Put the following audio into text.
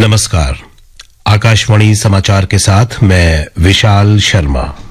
नमस्कार। आकाशवाणी समाचार के साथ मैं विशाल शर्मा।